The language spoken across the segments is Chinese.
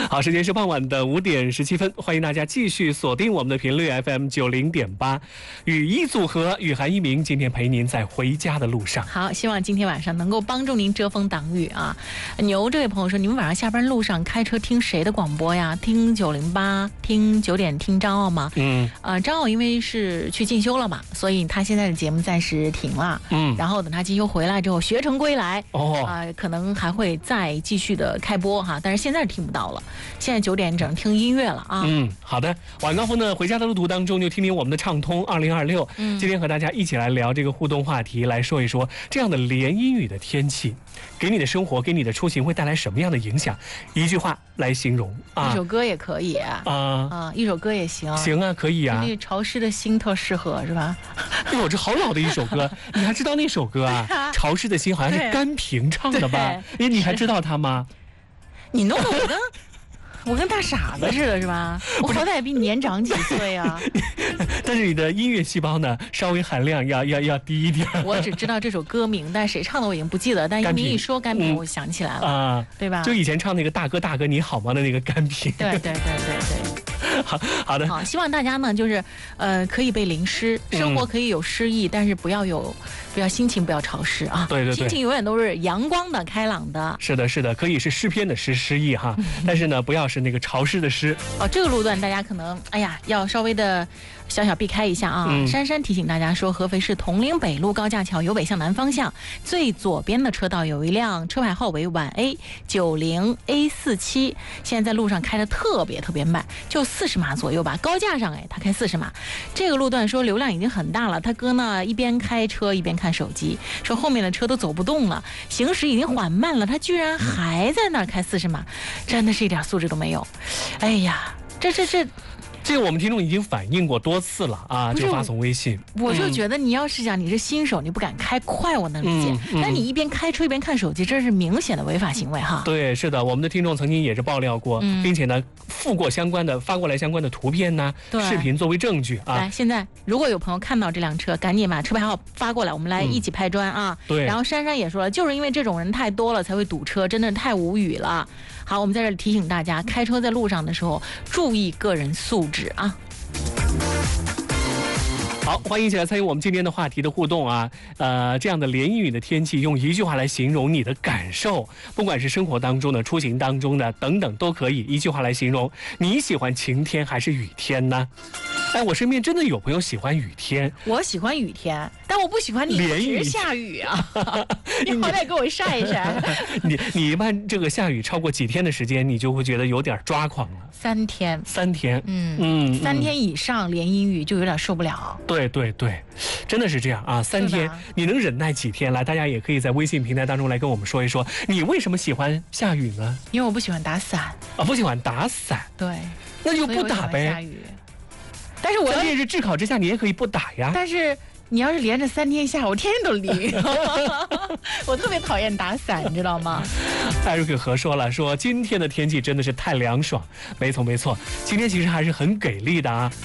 好，时间是傍晚的5点17分，欢迎大家继续锁定我们的频率 FM 90.8，雨衣组合雨涵一鸣，今天陪您在回家的路上。 好，希望今天晚上能够帮助您遮风挡雨啊。牛这位朋友说，你们晚上下班路上开车听谁的广播呀？听908，听9点听张奥吗？张奥因为是去进修了嘛，所以他现在的节目暂时停了。然后等他进修回来之后，学成归来，可能还会再继续的开播哈，但是现在是听不到了。现在9点整听音乐了啊。 好的，晚高峰呢，回家的路途当中就听听我们的畅通2026。今天和大家一起来聊这个互动话题，来说一说这样的连阴雨的天气，给你的生活、给你的出行会带来什么样的影响？一句话来形容啊。 一首歌也可以一首歌也行。 行啊，可以啊。 那潮湿的心特适合是吧？ 哎呦，这好老的一首歌，你还知道那首歌啊？潮湿的心好像是甘萍唱的吧？哎，你还知道他吗？ 你弄得我跟大傻子似的，是吧？我好歹也比你年长几岁啊。 但是你的音乐细胞呢，稍微含量要低一点。 我只知道这首歌名，但谁唱的我已经不记得。但您一说甘萍，我想起来了啊，对吧？ 就以前唱那个大哥大哥你好吗的那个甘萍。 对。 好的。 好，希望大家呢，就是可以被淋湿，生活可以有诗意，但是不要心情不要潮湿啊。 对， 心情永远都是阳光的、开朗的。 是的，可以是诗篇的诗意哈，但是呢，不要是那个潮湿的湿。 这个路段大家可能要稍微的小避开一下啊。珊珊提醒大家说，合肥市铜陵北路高架桥由北向南方向最左边的车道有一辆车牌号为皖 A90A47，现在在路上开的特别慢，就40码左右吧。高架上他开40码。这个路段说流量已经很大了，他哥呢一边开车一边看手机，说后面的车都走不动了，行驶已经缓慢了，他居然还在那儿开40码，真的是一点素质都没有。哎呀， 这个我们听众已经反映过多次了啊，就发送微信。 我就觉得你要是讲你是新手，你不敢开快，我能理解。但你一边开车一边看手机，这是明显的违法行为哈。 对，是的，我们的听众曾经也是爆料过，并且呢发过来相关的图片呢、视频作为证据啊。 来，现在如果有朋友看到这辆车，赶紧把车牌号发过来，我们来一起拍砖啊。 对。 然后珊珊也说了，就是因为这种人太多了才会堵车，真的太无语了。好，我们在这里提醒大家，开车在路上的时候注意个人素质啊。 好，欢迎一起来参与我们今天的话题的互动啊！这样的连阴雨的天气，用一句话来形容你的感受，不管是生活当中的、出行当中的等等都可以，一句话来形容。你喜欢晴天还是雨天呢？我身边真的有朋友喜欢雨天。 我喜欢雨天，但我不喜欢你一直下雨啊！你好歹给我晒一晒。 你一般这个下雨超过几天的时间，你就会觉得有点抓狂了。 3天。 3天。 3天以上连阴雨就有点受不了。 对，真的是这样啊！3天，你能忍耐几天？来，大家也可以在微信平台当中来跟我们说一说，你为什么喜欢下雨呢？ 因为我不喜欢打伞啊，不喜欢打伞。 对， 那就不打呗。 下雨，但是在烈日炙烤之下，你也可以不打呀。 但是你要是连着3天下，我天天都淋。我特别讨厌打伞，你知道吗？ 艾瑞克和说了，说今天的天气真的是太凉爽。没错，今天其实还是很给力的啊。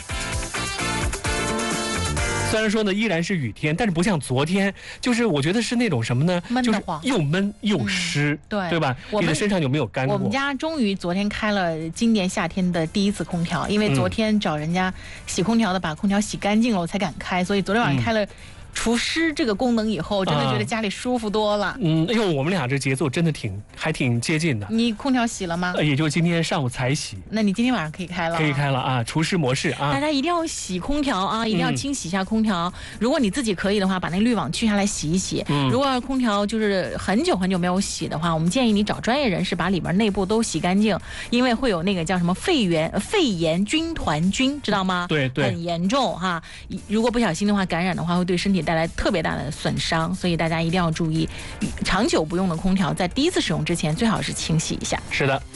虽然说呢依然是雨天，但是不像昨天，就是我觉得是那种什么呢，就是又闷又湿，对吧？你的身上有没有干过？ 我们家终于昨天开了今年夏天的第一次空调，因为昨天找人家洗空调的把空调洗干净了，我才敢开，所以昨天晚上开了除湿这个功能以后，真的觉得家里舒服多了。 哎呦，我们俩这节奏真的还挺接近的。 你空调洗了吗？ 也就今天上午才洗。 那你今天晚上可以开了。 可以开了啊，除湿模式啊。 大家一定要洗空调啊，一定要清洗一下空调。如果你自己可以的话，把那滤网去下来洗一洗。如果空调就是很久没有洗的话，我们建议你找专业人士把里边内部都洗干净，因为会有那个叫什么肺炎军团菌，知道吗？ 对， 很严重哈。如果不小心的话，感染的话会对身体带来特别大的损伤，所以大家一定要注意，长久不用的空调在第一次使用之前最好是清洗一下。 是的。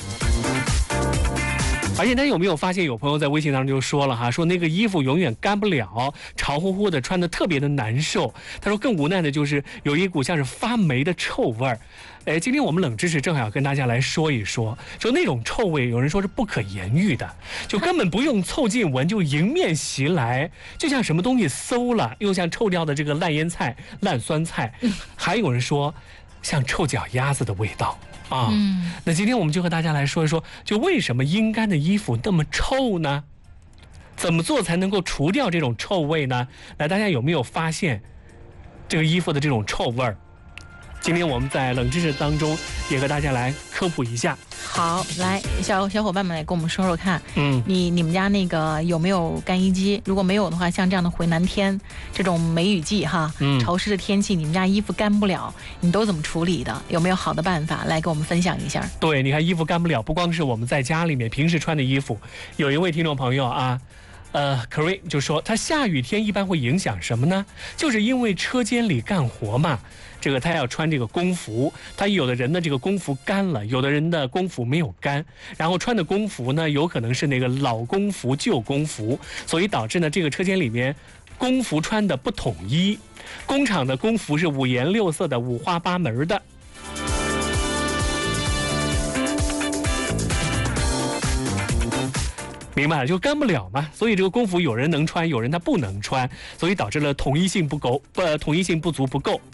而且他有没有发现有朋友在微信当中就说了哈，说那个衣服永远干不了，潮乎乎的，穿得特别的难受。他说更无奈的就是有一股像是发霉的臭味儿。今天我们冷知识正好要跟大家来说一说，就那种臭味，有人说是不可言喻的，就根本不用凑近闻就迎面袭来，就像什么东西馊了，又像臭掉的这个烂腌菜、烂酸菜。还有人说像臭脚丫子的味道啊。那今天我们就和大家来说一说，就为什么阴干的衣服那么臭呢？怎么做才能够除掉这种臭味呢？来，大家有没有发现这个衣服的这种臭味儿？今天我们在冷知识当中也和大家来科普一下。 好，来小伙伴们来跟我们说说看，你们家那个有没有干衣机？如果没有的话，像这样的回南天这种梅雨季哈，潮湿的天气，你们家衣服干不了，你都怎么处理的？有没有好的办法来跟我们分享一下？ 对，你看衣服干不了，不光是我们在家里面平时穿的衣服，有一位听众朋友啊。Karen 就说他下雨天一般会影响什么呢？就是因为车间里干活嘛，这个他要穿这个工服，他有的人的这个工服干了，有的人的工服没有干，然后穿的工服呢有可能是那个老工服旧工服，所以导致呢这个车间里面工服穿的不统一，工厂的工服是五颜六色的五花八门的。明白了，就干不了嘛，所以这个工服有人能穿，有人他不能穿，所以导致了统一性不够，统一性不足不够。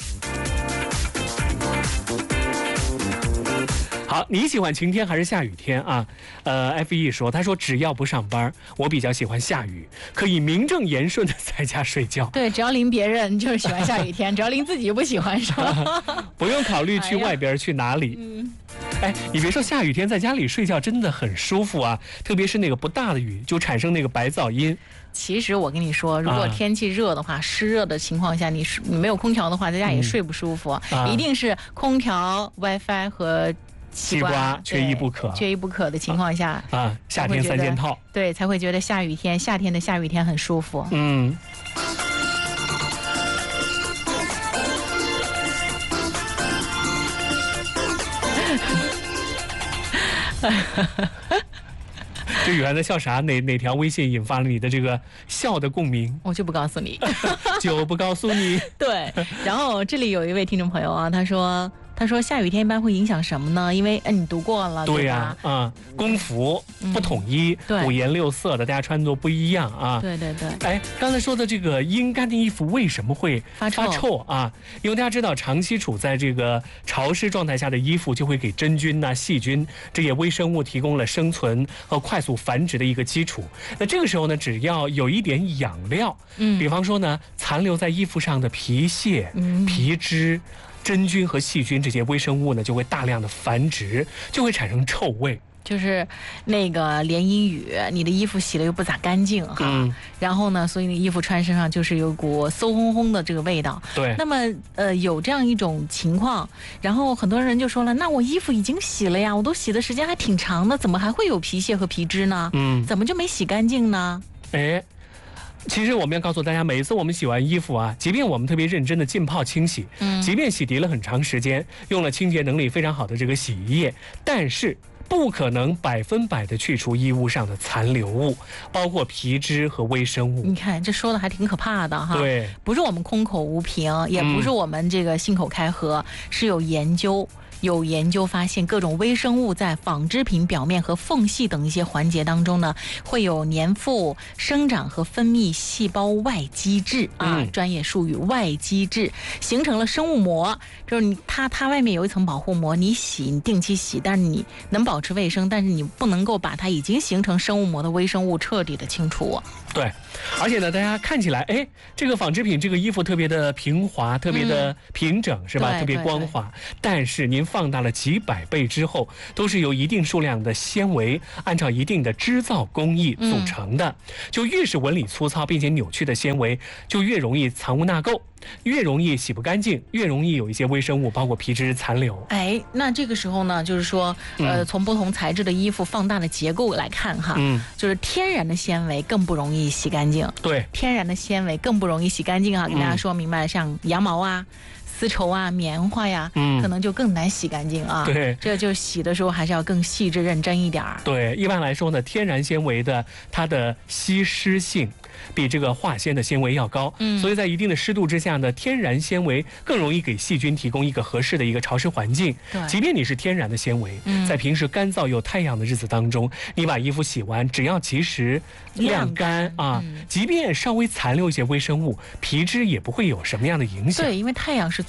好，你喜欢晴天还是下雨天啊？FE 说，他说只要不上班，我比较喜欢下雨，可以名正言顺的在家睡觉。 对，只要淋别人就是喜欢下雨天，只要淋自己就不喜欢，是吧？ 不用考虑去外边去哪里。哎，你别说下雨天在家里睡觉真的很舒服啊，特别是那个不大的雨，就产生那个白噪音。 其实我跟你说，如果天气热的话，湿热的情况下，你没有空调的话，在家也睡不舒服，一定是空调、WiFi 和西瓜缺一不可。 缺一不可的情况下啊，夏天3件套， 对，才会觉得夏天的下雨天很舒服。 这雨涵在笑啥？哪条微信引发了你的这个笑的共鸣？ 我就不告诉你， 就不告诉你。 对，然后这里有一位听众朋友啊，他说下雨天一般会影响什么呢？因为你读过了， 对呀，工服不统一，五颜六色的，大家穿着不一样啊。 对。 哎，刚才说的这个阴干的衣服为什么会发臭啊？因为大家知道，长期处在这个潮湿状态下的衣服，就会给真菌呐、细菌这些微生物提供了生存和快速繁殖的一个基础。那这个时候呢，只要有一点养料，比方说呢，残留在衣服上的皮屑、皮脂。真菌和细菌这些微生物呢，就会大量的繁殖，就会产生臭味。 就是那个连阴雨，你的衣服洗了又不咋干净哈，然后呢，所以你衣服穿身上就是有股馊烘烘的这个味道。 对。 那么有这样一种情况，然后很多人就说了，那我衣服已经洗了呀，我都洗的时间还挺长的，怎么还会有皮屑和皮脂呢？怎么就没洗干净呢？ 哎。其实我们要告诉大家，每一次我们洗完衣服啊，即便我们特别认真的浸泡清洗，即便洗涤了很长时间，用了清洁能力非常好的这个洗衣液，但是不可能100%的去除衣物上的残留物，包括皮脂和微生物。 你看这说的还挺可怕的哈。 对， 不是我们空口无凭，也不是我们这个信口开河，是有研究发现，各种微生物在纺织品表面和缝隙等一些环节当中呢，会有粘附、生长和分泌细胞外基质啊，专业术语外基质，形成了生物膜。就是它外面有一层保护膜，你定期洗，但是你能保持卫生，但是你不能够把它已经形成生物膜的微生物彻底的清除。 对，而且呢，大家看起来，哎，这个纺织品这个衣服特别的平滑，特别的平整，是吧？特别光滑。但是您放大了几百倍之后，都是由一定数量的纤维按照一定的织造工艺组成的。就越是纹理粗糙并且扭曲的纤维，就越容易藏污纳垢，越容易洗不干净，越容易有一些微生物，包括皮脂残留。 哎，那这个时候呢，就是说，从不同材质的衣服放大的结构来看哈，就是天然的纤维更不容易洗干净。 对， 天然的纤维更不容易洗干净啊，给大家说明白，像羊毛啊、丝绸啊、棉花呀，可能就更难洗干净啊。 对， 这就洗的时候还是要更细致认真一点。 对，一般来说呢，天然纤维的它的吸湿性比这个化纤的纤维要高，所以在一定的湿度之下呢，天然纤维更容易给细菌提供一个合适的一个潮湿环境。即便你是天然的纤维，在平时干燥有太阳的日子当中，你把衣服洗完，只要及时晾干啊，即便稍微残留一些微生物，皮脂也不会有什么样的影响。 对，因为太阳是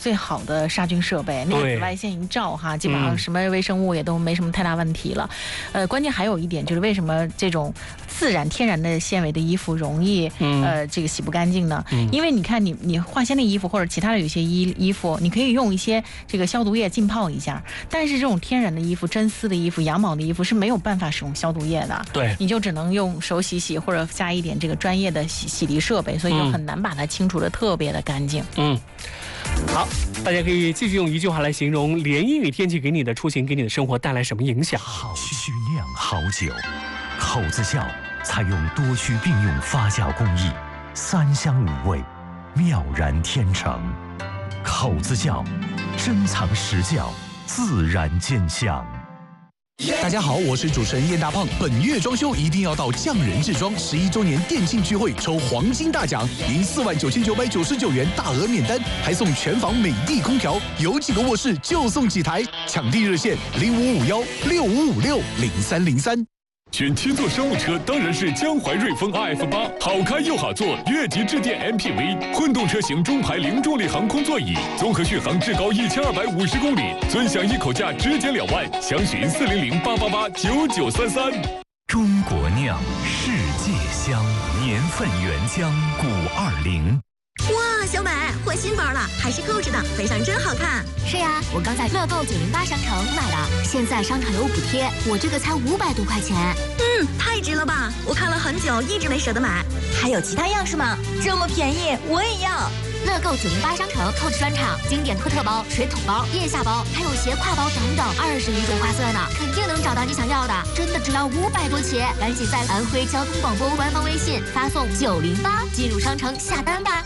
最好的杀菌设备，那个紫外线一照哈，基本上什么微生物也都没什么太大问题了。关键还有一点就是为什么这种自然天然的纤维的衣服容易这个洗不干净呢？因为你看你化纤的衣服或者其他的有些衣服，你可以用一些这个消毒液浸泡一下，但是这种天然的衣服、真丝的衣服、羊毛的衣服是没有办法使用消毒液的， 对， 你就只能用手洗或者加一点这个专业的洗涤设备，所以就很难把它清除的特别的干净。 好，大家可以继续用一句话来形容连阴雨天气给你的出行、给你的生活带来什么影响。 好须酿好酒，口子窖采用多须并用发酵工艺，3香5味，妙然天成。口子窖，珍藏实窖，自然见香。 大家好，我是主持人燕大胖。本月装修一定要到匠人制装11周年店庆聚会抽黄金大奖，赢49999元大额免单，还送全房美的空调，有几个卧室就送几台。抢地热线055165560303。 选7座商务车当然是江淮瑞风 RF8，好开又好坐，越级致电 MPV， 混动车型中排零重力航空座椅，综合续航至高1250公里，尊享1口价直减2万，详询40088889933。 中国酿，世界香，年份原浆520。 哇，小美换新包了，还是购置的，背上真好看。 是呀，我刚在乐购908商城买的，现在商场有补贴，我这个才500多块钱。 太值了吧！我看了很久，一直没舍得买。 还有其他样式吗？这么便宜，我也要。乐购908商城购置专场，经典托特包、水桶包、腋下包，还有斜挎包等等，21种花色呢，肯定能找到你想要的。真的只要500多起，赶紧在安徽交通广播官方微信发送908进入商城下单吧。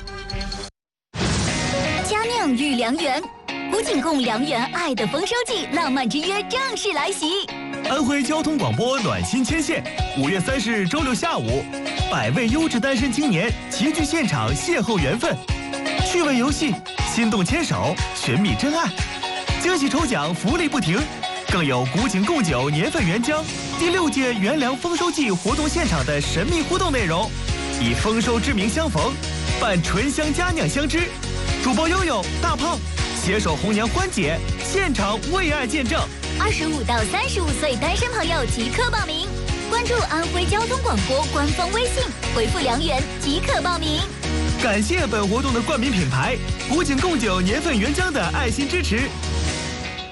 佳酿与良缘，古井贡良缘爱的丰收季，浪漫之约正式来袭。 安徽交通广播暖心牵线，5月30日周六下午，100位优质单身青年齐聚现场邂逅缘分，趣味游戏，心动牵手，寻觅真爱，惊喜抽奖福利不停，更有古井贡酒年份原浆第6届元粮丰收季活动现场的神秘互动内容，以丰收之名相逢，伴醇香佳酿相知。主播悠悠、大胖携手红娘欢姐，现场为爱见证。 25到35岁单身朋友即刻报名，关注安徽交通广播官方微信，回复良缘即可报名。 感谢本活动的冠名品牌古井贡酒年份原浆的爱心支持。